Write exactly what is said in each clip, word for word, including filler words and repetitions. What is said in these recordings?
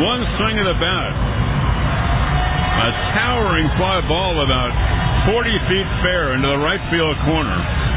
one swing of the bat. A towering fly ball about forty feet fair into the right field corner.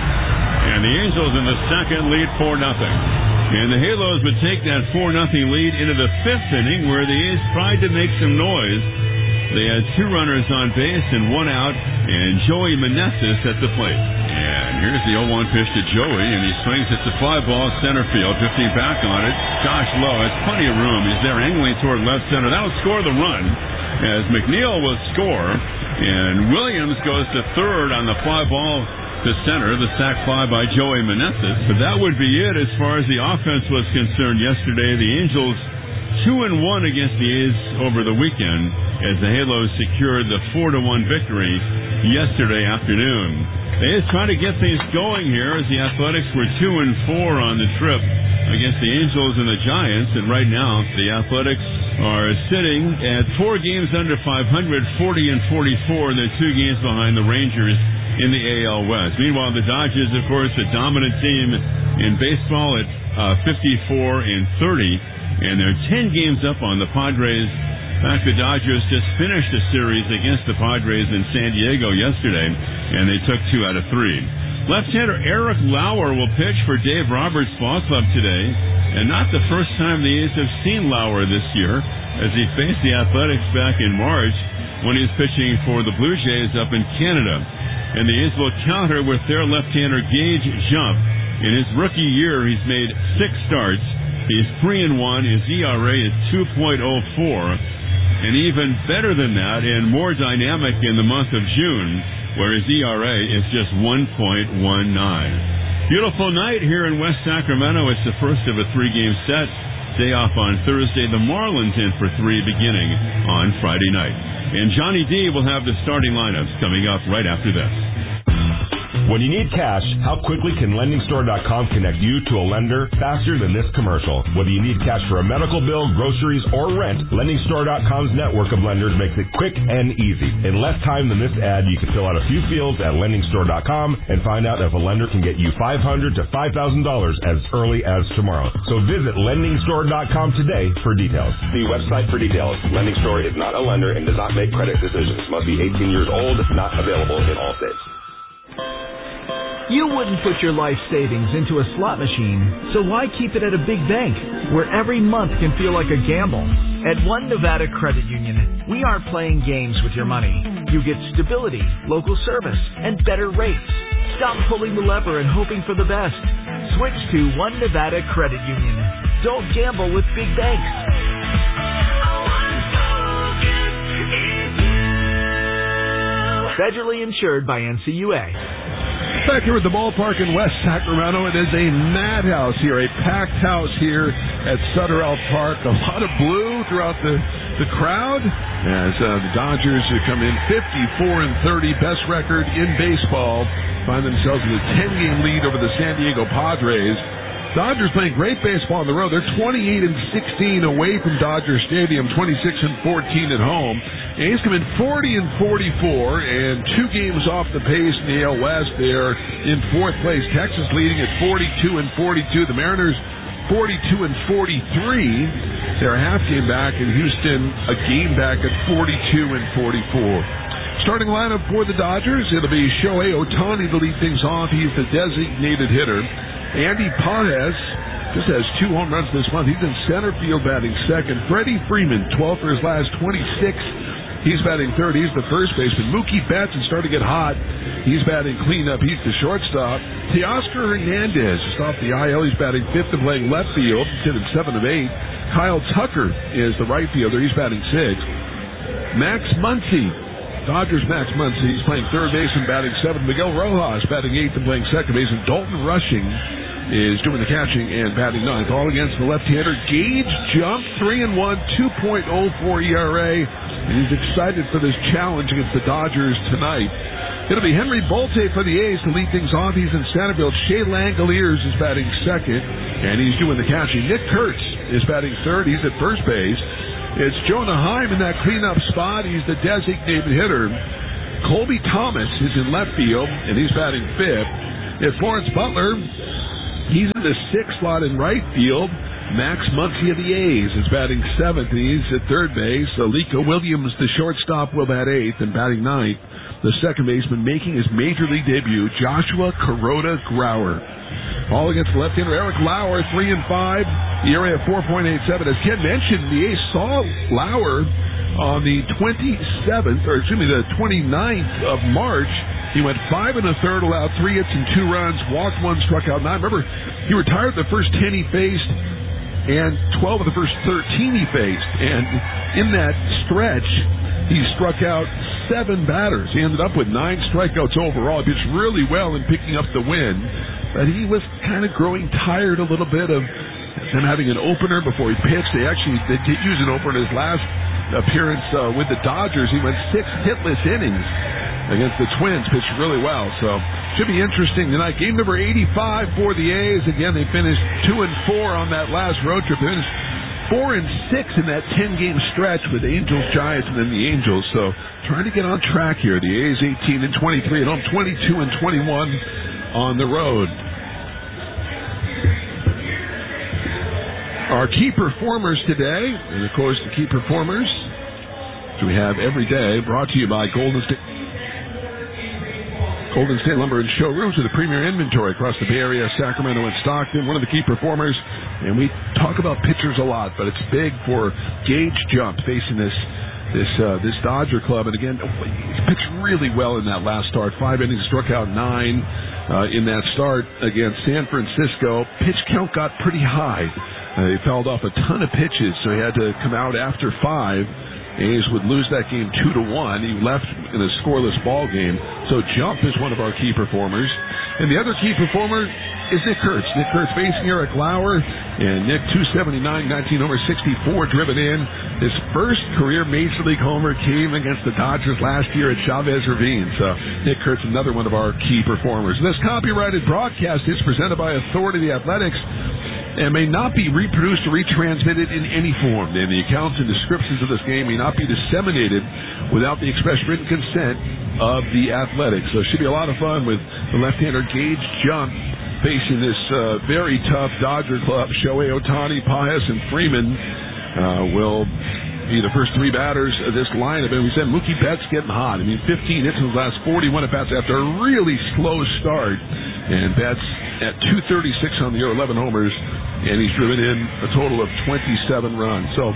And the Angels in the second lead four nothing. And the Halos would take that four nothing lead into the fifth inning where the A's tried to make some noise. They had two runners on base and one out, and Joey Meneses at the plate. And here's the oh one pitch to Joey, and he swings at the fly ball center field, drifting back on it. Josh Lowe has plenty of room. He's there angling toward left center. That'll score the run, as McNeil will score, and Williams goes to third on the fly ball to center, the sac fly by Joey Meneses. But that would be it as far as the offense was concerned yesterday. The Angels two and one against the A's over the weekend as the Halos secured the four to one victory yesterday afternoon. The A's trying to get things going here as the Athletics were two and four on the trip against the Angels and the Giants, and right now the Athletics are sitting at four games under five hundred, forty and forty-four, and they're two games behind the Rangers in the A L West. Meanwhile, the Dodgers, of course, the dominant team in baseball at uh, fifty-four and thirty, and they're ten games up on the Padres. In fact, the Dodgers just finished a series against the Padres in San Diego yesterday, and they took two out of three. Left-hander Eric Lauer will pitch for Dave Roberts' ball club today, and not the first time the A's have seen Lauer this year, as he faced the Athletics back in March when he was pitching for the Blue Jays up in Canada. And the A's will counter with their left-hander Gage Jump. In his rookie year, he's made six starts. He's three and one. His E R A is two point oh four. And even better than that, and more dynamic in the month of June, where his E R A is just one point one nine. Beautiful night here in West Sacramento. It's the first of a three-game set. Day off on Thursday. The Marlins in for three beginning on Friday night. And Johnny D will have the starting lineups coming up right after this. When you need cash, how quickly can Lending Store dot com connect you to a lender faster than this commercial? Whether you need cash for a medical bill, groceries, or rent, Lending Store dot com's network of lenders makes it quick and easy. In less time than this ad, you can fill out a few fields at Lending Store dot com and find out if a lender can get you five hundred dollars to five thousand dollars as early as tomorrow. So visit Lending Store dot com today for details. See website for details. Lending Store is not a lender and does not make credit decisions. Must be eighteen years old, not available in all states. You wouldn't put your life savings into a slot machine, so why keep it at a big bank, where every month can feel like a gamble? At One Nevada Credit Union, we aren't playing games with your money. You get stability, local service, and better rates. Stop pulling the lever and hoping for the best. Switch to One Nevada Credit Union. Don't gamble with big banks. Federally insured by N C U A. Back here at the ballpark in West Sacramento, it is a madhouse here, a packed house here at Sutter L Park. A lot of blue throughout the, the crowd as uh, the Dodgers come in fifty-four and thirty, best record in baseball, find themselves with a ten-game lead over the San Diego Padres. Dodgers playing great baseball on the road. They're twenty-eight and sixteen away from Dodger Stadium, twenty-six and fourteen at home. A's come in forty and forty-four, and two games off the pace in the A L West. They're in fourth place. Texas leading at forty-two and forty-two. The Mariners forty-two and forty-three. They're a half game back, and Houston a game back at forty-two and forty-four. Starting lineup for the Dodgers, it'll be Shohei Ohtani to lead things off. He's the designated hitter. Andy Pages just has two home runs this month. He's in center field batting second. Freddie Freeman, twelve for his last twenty-six. He's batting third. He's the first baseman. Mookie Betts is starting to get hot. He's batting cleanup. He's the shortstop. Teoscar Hernandez just off the I L. He's batting fifth and playing left field. He's hitting seven of eight. Kyle Tucker is the right fielder. He's batting sixth. Max Muncy, Dodgers Max Muncy, he's playing third base and batting seventh. Miguel Rojas batting eighth and playing second base. And Dalton Rushing is doing the catching and batting ninth. All against the left-hander Gage Jump, three and one, two point oh four E R A. And he's excited for this challenge against the Dodgers tonight. It'll be Henry Bolte for the A's to lead things off. He's in center field. Shea Langoliers is batting second, and he's doing the catching. Nick Kurtz is batting third. He's at first base. It's Jonah Heim in that cleanup spot. He's the designated hitter. Colby Thomas is in left field, and he's batting fifth. It's Lawrence Butler. He's in the sixth slot in right field. Max Muncy of the A's is batting seventh. He's at third base. Alika Williams, the shortstop, will bat eighth, and batting ninth, the second baseman making his major league debut, Joshua Kuroda Grauer. All against the left-hander Eric Lauer, three and five, E R A of four point eight seven. As Ken mentioned, the A's saw Lauer on the twenty-seventh, or excuse me, the twenty-ninth of March. He went five and a third, allowed three hits and two runs, walked one, struck out nine. Remember, he retired the first ten he faced, and twelve of the first thirteen he faced. And in that stretch, he struck out seven batters. He ended up with nine strikeouts overall. He pitched really well in picking up the win, but he was kind of growing tired a little bit of them having an opener before he pitched. They actually they did use an opener in his last appearance uh, with the Dodgers. He went six hitless innings against the Twins, pitched really well. So should be interesting tonight. Game number eighty-five for the A's. Again, they finished two and four on that last road trip. They finished four and six in that ten-game stretch with Angels, Giants, and then the Angels. So trying to get on track here. The A's eighteen and twenty-three at home, twenty-two and twenty-one on the road. Our key performers today, and of course the key performers we have every day, brought to you by Golden State. Golden State Lumber and Showrooms with a premier inventory across the Bay Area, Sacramento, and Stockton. One of the key performers, and we talk about pitchers a lot, but it's big for Gage Jump facing this this uh, this Dodger club. And again, he pitched really well in that last start. Five innings, struck out nine uh, in that start against San Francisco. Pitch count got pretty high. Uh, he fouled off a ton of pitches, so he had to come out after five. A's would lose that game two to one. He left in a scoreless ball game. So Jump is one of our key performers. And the other key performer is Nick Kurtz. Nick Kurtz facing Eric Lauer. And Nick, two seventy-nine, nineteen homers, sixty-four driven in. His first career Major League homer came against the Dodgers last year at Chavez Ravine. So Nick Kurtz, another one of our key performers. This copyrighted broadcast is presented by Authority of the Athletics and may not be reproduced or retransmitted in any form. And the accounts and descriptions of this game may not be disseminated without the express written consent of the Athletics. So it should be a lot of fun with the left-hander Gage Jump facing this uh, very tough Dodger club. Shohei Ohtani, Pages, and Freeman uh, will be the first three batters of this lineup. And we said Mookie Betts getting hot. I mean, fifteen hits in his last forty-one at-bats after a really slow start. And Betts at two thirty-six on the year, eleven homers, and he's driven in a total of twenty-seven runs. So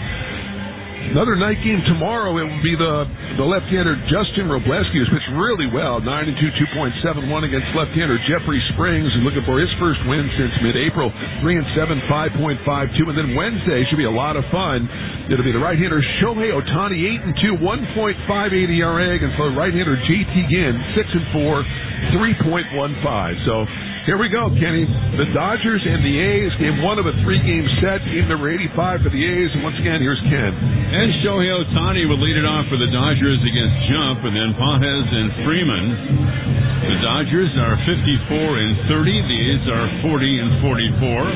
another night game tomorrow. It will be the the left-hander Justin Robleski, who's pitched really well, nine and two, two point seven one against left-hander Jeffrey Springs, who's looking for his first win since mid-April, three and seven, five point five two. And then Wednesday should be a lot of fun. It'll be the right-hander Shohei Ohtani, eight and two, one point five eight E R A against the right-hander J T Ginn, six and four, three point one five. So here we go, Kenny. The Dodgers and the A's, game one of a three-game set. Game number eighty-five for the A's. And once again, here's Ken. And Shohei Ohtani will lead it off for the Dodgers against Jump, and then Pages and Freeman. The Dodgers are fifty-four and thirty. The A's are forty and forty-four.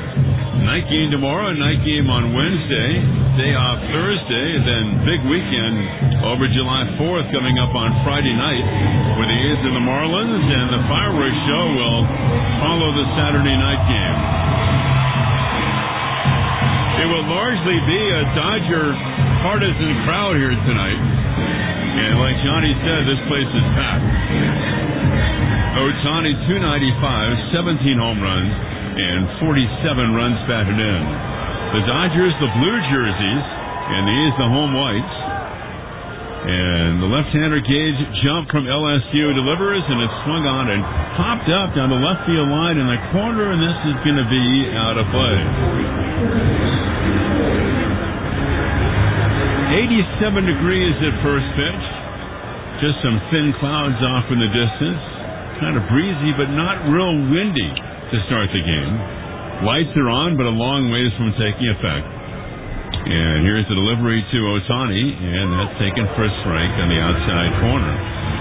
Night game tomorrow, night game on Wednesday, day off Thursday, then big weekend over July fourth coming up on Friday night with the A's and the Marlins, and the fireworks show will follow the Saturday night game. It will largely be a Dodger partisan crowd here tonight, and like Johnny said, this place is packed. Ohtani, two ninety-five, seventeen home runs, and forty-seven runs batted in. The Dodgers, the blue jerseys, and the A's, the home whites. And the left-hander Gage Jump from L S U delivers, and it's swung on and popped up down the left field line in the corner, and this is going to be out of play. eighty-seven degrees at first pitch. Just some thin clouds off in the distance. Kind of breezy, but not real windy to start the game. Lights are on, but a long ways from taking effect. And here's the delivery to Ohtani, and that's taken for a strike on the outside corner.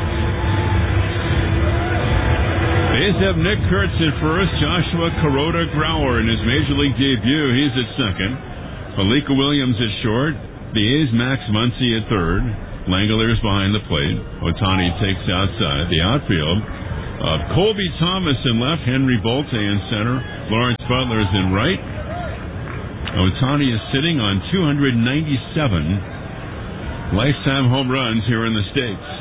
The A's have Nick Kurtz at first, Joshua Kuroda Grauer in his Major League debut. He's at second. Alika Williams at short. The A's Max Muncy at third. Langeliers behind the plate. Ohtani takes outside. The outfield of Colby Thomas in left, Henry Bolte in center, Lawrence Butler is in right, Ohtani is sitting on two hundred ninety-seven lifetime home runs here in the States.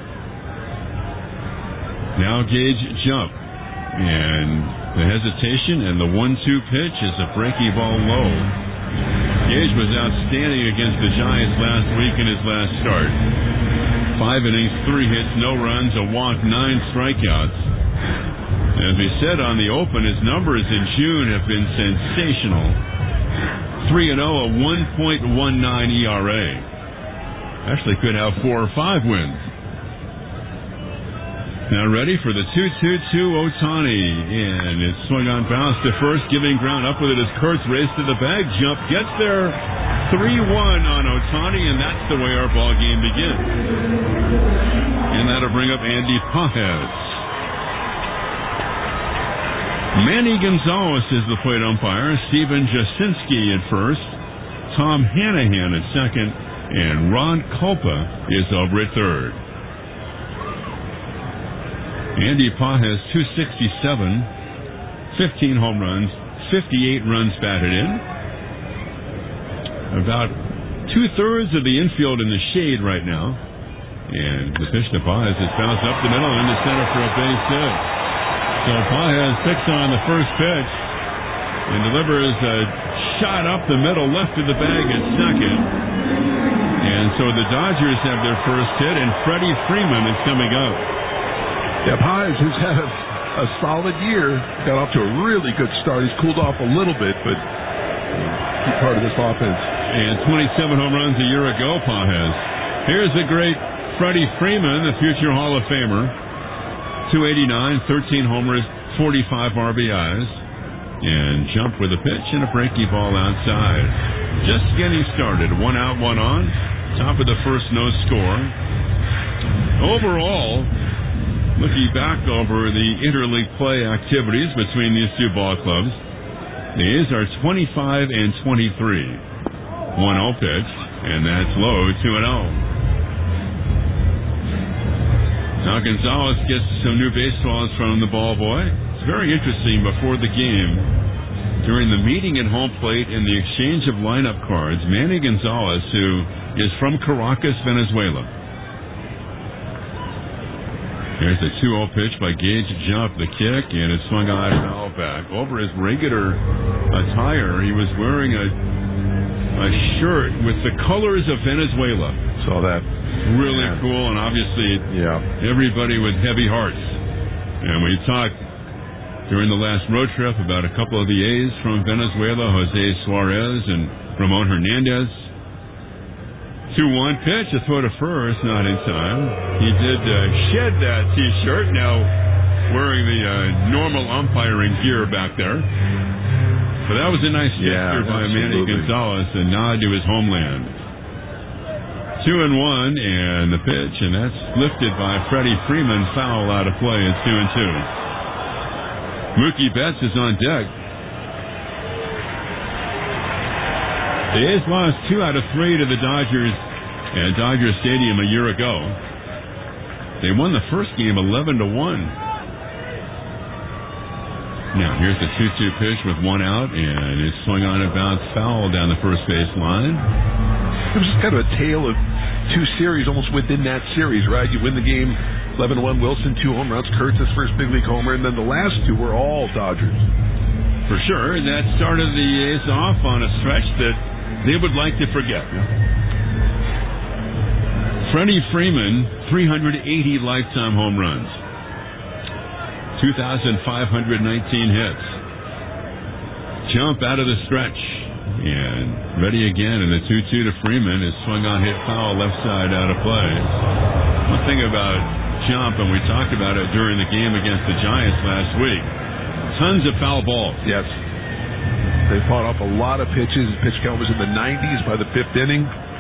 Now Gage jump. And the hesitation and the one two pitch is a breaking ball low. Gage was outstanding against the Giants last week in his last start. Five innings, three hits, no runs, a walk, nine strikeouts. As we said on the open, his numbers in June have been sensational. three and oh, a one point one nine E R A. Actually could have four or five wins. Now ready for the two two two Ohtani. And it's swung on, bounce to first, giving ground up with it as Kurtz races to the bag. Jump gets there. three one on Ohtani, and that's the way our ball game begins. And that'll bring up Andy Pages. Manny Gonzalez is the plate umpire. Steven Jasinski at first. Tom Hanahan at second. And Ron Kulpa is over at third. Andy Pages, two sixty-seven, fifteen home runs, fifty-eight runs batted in. About two-thirds of the infield in the shade right now. And the pitch to Pages is bounced up the middle into center for a base hit. So Pages picks on the first pitch and delivers a shot up the middle, left of the bag at second. And so the Dodgers have their first hit, and Freddie Freeman is coming up. Yeah, Pages has had a, a solid year. Got off to a really good start. He's cooled off a little bit, but he's part of this offense. And twenty-seven home runs a year ago, Pages. Here's the great Freddie Freeman, the future Hall of Famer. two eighty-nine, thirteen homers, forty-five R B Is. And jump with a pitch and a breaking ball outside. Just getting started. One out, one on. Top of the first, no score. Overall, looking back over the interleague play activities between these two ball clubs, the A's are twenty-five and twenty-three. one oh pitch, and that's low, two and oh. Now Gonzalez gets some new baseballs from the ball boy. It's very interesting before the game. During the meeting at home plate and the exchange of lineup cards, Manny Gonzalez, who is from Caracas, Venezuela. There's a two oh pitch by Gage Jump, the kick, and it's swung on foul back. Over his regular attire, he was wearing a a shirt with the colors of Venezuela. Saw that. Really yeah. cool, and obviously yeah. everybody with heavy hearts. And we talked during the last road trip about a couple of the A's from Venezuela, Jose Suarez and Ramon Hernandez. two one pitch, a throw to first, not in time. He did uh, shed that T-shirt, now wearing the uh, normal umpiring gear back there. But that was a nice gesture yeah, by Manny Gonzalez, a nod to his homeland. Two and one, and the pitch, and that's lifted by Freddie Freeman, foul out of play. It's two and two. Mookie Betts is on deck. The A's lost two out of three to the Dodgers at Dodger Stadium a year ago. They won the first game eleven to one. Now here's the two two pitch with one out, and it's swung on and bounced foul down the first base line. It was just kind of a tale of two series almost within that series, right? You win the game eleven to one, Wilson, two home runs, Kurtz his first big league homer, and then the last two were all Dodgers. For sure, and that started the A's off on a stretch that they would like to forget. Yeah. Freddie Freeman, three hundred eighty lifetime home runs, two thousand five hundred nineteen hits. Jump out of the stretch. And ready again, and the two two to Freeman is swung on, hit foul, left side out of play. One thing about Jump, and we talked about it during the game against the Giants last week, tons of foul balls. Yes. They fought off a lot of pitches. Pitch count was in the nineties by the fifth inning.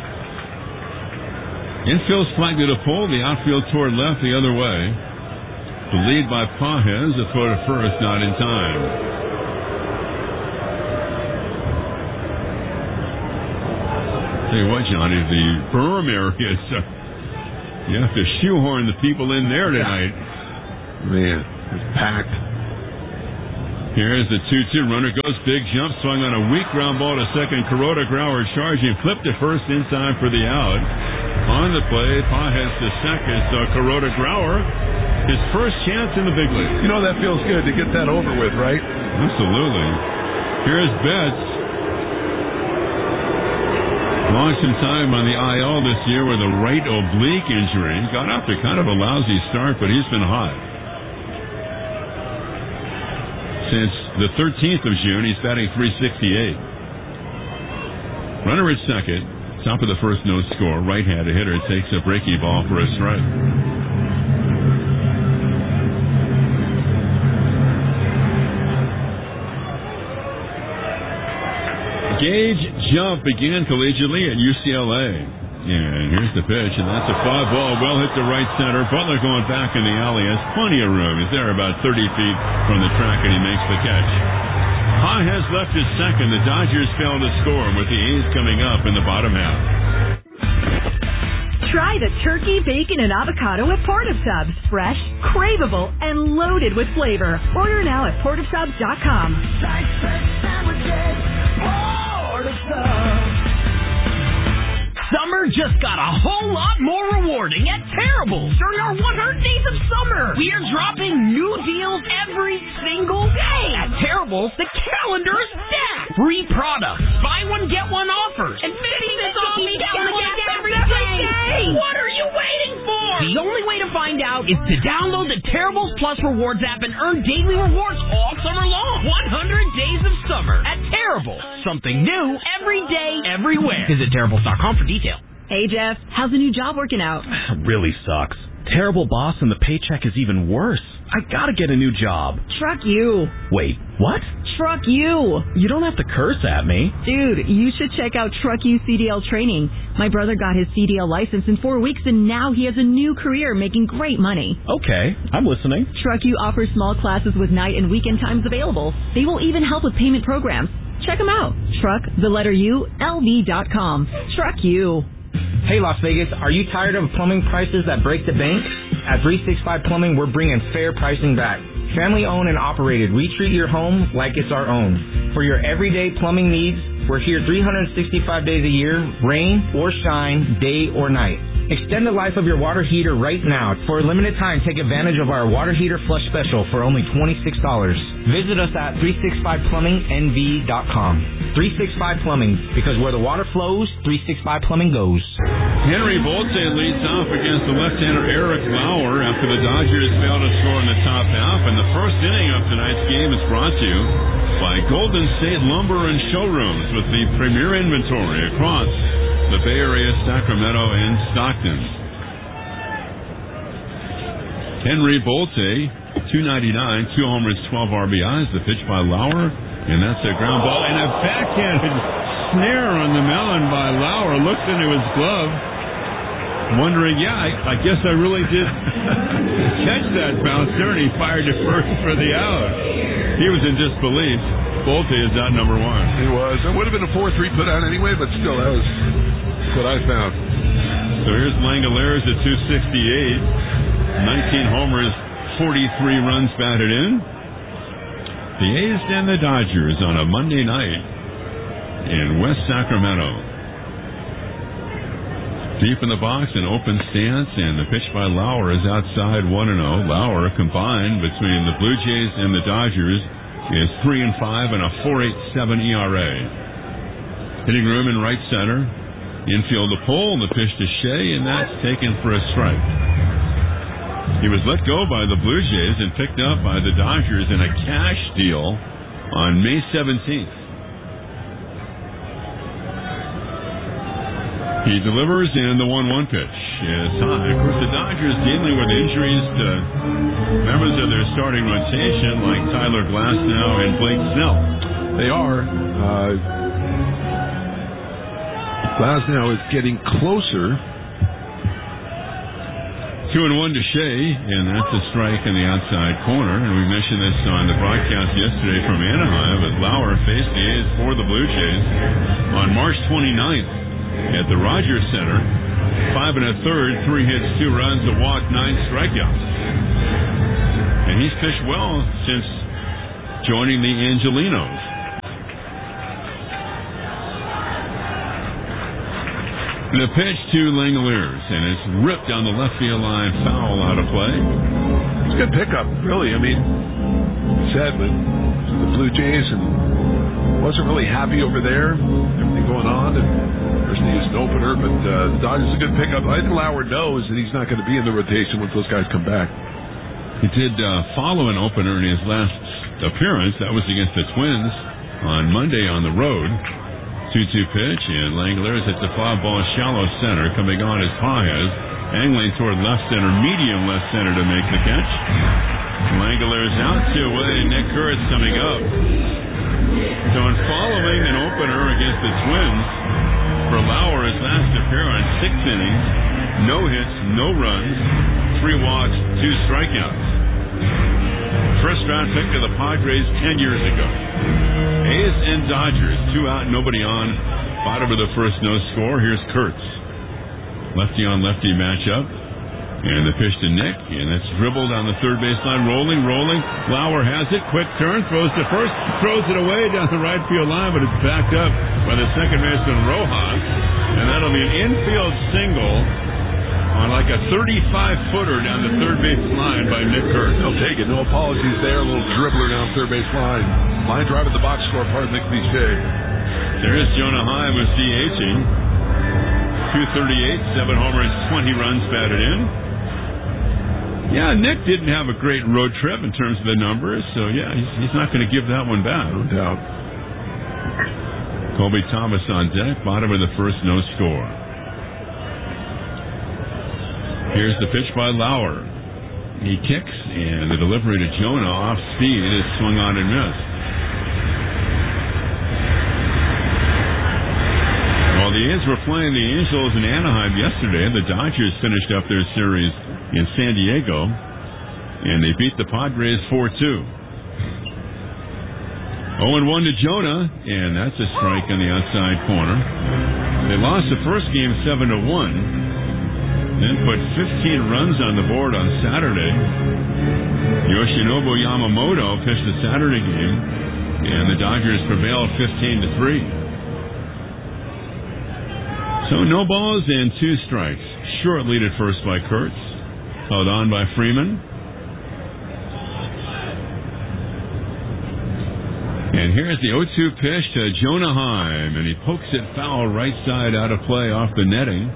Infield's flagged to the pole, the outfield toward left the other way. The lead by Pages, a throw to first, not in time. Tell you what, Johnny, the berm areas, uh, you have to shoehorn the people in there tonight. Man, it's packed. Here's the two two. Runner goes big jump, swung on a weak ground ball to second. Kuroda Grauer charging, flipped to first in time for the out. On the play, Pages to second. So Kuroda Grauer, his first chance in the big league. You know, that feels good to get that over with, right? Absolutely. Here's Betts. Lost some time on the I L this year with a right oblique injury. Got off to kind of a lousy start, but he's been hot. Since the thirteenth of June, he's batting three sixty-eight. Runner at second, top of the first no score. Right-handed hitter takes a breaky ball for a strike. Gage jump began collegiately at U C L A. And here's the pitch, and that's a fly ball, well hit to right center. Butler going back in the alley, has plenty of room. He's there about thirty feet from the track, and he makes the catch. Pages left his second. The Dodgers failed to score, with the A's coming up in the bottom half. Try the turkey, bacon, and avocado at Portive Subs. Fresh, craveable, and loaded with flavor. Order now at portive subs dot com. Summer just got a whole lot more rewarding at Terrible during our one hundred days of summer. We are dropping new deals every single day. At Terrible, the calendar is stacked. Free products, buy one, get one offers, and fifty cents off each gallon of gas every day. What are you waiting for? The only way to find out is to download the Terribles Plus Rewards app and earn daily rewards all summer long. one hundred days of summer at Terrible. Something new every day, everywhere. Visit Terribles dot com for details. Hey, Jeff, how's the new job working out? Really sucks. Terrible boss, and the paycheck is even worse. I gotta get a new job. Truck you. Wait, what? Truck you. You don't have to curse at me. Dude, you should check out Truck You C D L training. My brother got his C D L license in four weeks, and now he has a new career making great money. Okay, I'm listening. Truck You offers small classes with night and weekend times available. They will even help with payment programs. Check them out. Truck, the letter U, L V dot com. Truck You. Hey, Las Vegas, are you tired of plumbing prices that break the bank? At three sixty-five Plumbing, we're bringing fair pricing back. Family owned and operated, we treat your home like it's our own. For your everyday plumbing needs, we're here three hundred sixty-five days a year, rain or shine, day or night. Extend the life of your water heater right now. For a limited time, take advantage of our water heater flush special for only twenty-six dollars. Visit us at three sixty-five plumbing N V dot com. three sixty-five Plumbing, because where the water flows, three sixty-five Plumbing goes. Henry Bolte leads off against the left-hander Eric Lauer after the Dodgers failed to score in the top half. And the first inning of tonight's game is brought to you by Golden State Lumber and Showrooms, with the premier inventory across the Bay Area, Sacramento, and Stockton. Henry Bolte, two ninety-nine, two homers, twelve R B Is. The pitch by Lauer, and that's a ground ball. And a backhanded snare on the melon by Lauer. Looks into his glove, wondering, yeah, I, I guess I really did catch that bouncer, and he fired to first for the out. He was in disbelief. Bolte is out number one. He was. It would have been a four three put out anyway, but still, that was what I found. So here's Langoliers at two sixty-eight. nineteen homers, forty-three runs batted in. The A's and the Dodgers on a Monday night in West Sacramento. Deep in the box, an open stance, and the pitch by Lauer is outside one and oh. Lauer, combined between the Blue Jays and the Dodgers, is three and five and a four point eight seven E R A. Hitting room in right center. Infield to pull, the pitch to Shea, and that's taken for a strike. He was let go by the Blue Jays and picked up by the Dodgers in a cash deal on May seventeenth. He delivers, and the one one pitch is high. Of course, the Dodgers dealing with injuries to members of their starting rotation like Tyler Glasnow and Blake Snell. They are. Uh, Glasnow is getting closer. Two and one to Shea, and that's a strike in the outside corner. And we mentioned this on the broadcast yesterday from Anaheim, but Lauer faced the A's for the Blue Jays on March twenty-ninth at the Rogers Center. Five and a third, three hits, two runs, a walk, nine strikeouts. And he's pitched well since joining the Angelinos. The pitch to Langoliers, and it's ripped down the left field line, foul out of play. It's a good pickup, really. I mean, said with the Blue Jays and wasn't really happy over there, everything going on, and first he used an opener, but uh, the Dodgers is a good pickup. I think Lauer knows that he's not going to be in the rotation once those guys come back. He did uh, follow an opener in his last appearance. That was against the Twins on Monday on the road. two two pitch, and Langoliers hits a fly ball shallow center, coming on as Pages, angling toward left center, medium left center to make the catch. Langoliers out, two away, Nick Kurtz coming up. So in following an opener against the Twins, for Lauer, his last appearance, six innings, no hits, no runs, three walks, two strikeouts. First round pick of the Padres ten years ago. A's and Dodgers, two out, nobody on. Bottom of the first, no score. Here's Kurtz. Lefty on lefty matchup. And the pitch to Nick, and that's dribbled on the third baseline. Rolling, rolling. Lauer has it. Quick turn, throws to first, throws it away down the right field line, but it's backed up by the second baseman Rojas. And that'll be an infield single on like a thirty-five footer down the third base line by Nick Kurtz. He'll take it. No apologies there. A little dribbler down third base line. Line drive at the box score, part of the cliche. There's Jonah Heim with DHing. two thirty-eight, seven homers, twenty runs batted in. Yeah, Nick didn't have a great road trip in terms of the numbers, so yeah, he's, he's not going to give that one back. No doubt. Colby Thomas on deck, bottom of the first, no score. Here's the pitch by Lauer. He kicks, and the delivery to Jonah off speed is swung on and missed. While the A's were playing the Angels in Anaheim yesterday, the Dodgers finished up their series in San Diego, and they beat the Padres four two. oh and one to Jonah, and that's a strike on the outside corner. They lost the first game seven to one. Then put fifteen runs on the board on Saturday. Yoshinobu Yamamoto pitched the Saturday game, and the Dodgers prevailed fifteen to three. So no balls and two strikes. Short lead at first by Kurtz. Held on by Freeman. And here's the oh two pitch to Jonah Heim, and he pokes it foul right side out of play off the netting.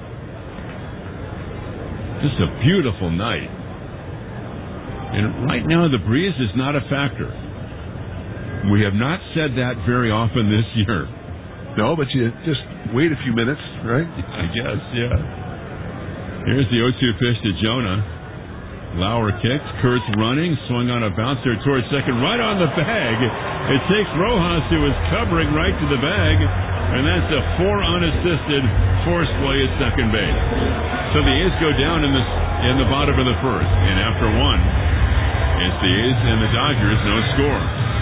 Just a beautiful night. And right now the breeze is not a factor. We have not said that very often this year. No, but you just wait a few minutes, right? I guess, yeah. Here's the oh two pitch to Jonah. Lauer kicks, Kurtz running, swung on a bouncer towards second, right on the bag. It takes Rojas, who is covering, right to the bag, and that's a four unassisted force play at second base. So the A's go down in the in the bottom of the first, and after one, it's the A's and the Dodgers, no score.